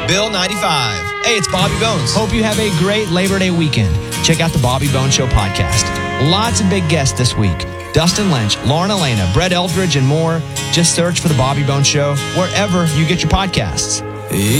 Bill 95. Hey, it's Bobby Bones. Hope you have a great Labor Day weekend. Check out the Bobby Bones Show podcast. Lots of big guests this week. Dustin Lynch, Lauren Elena, Brett Eldridge, and more. Just search for the Bobby Bones Show wherever you get your podcasts.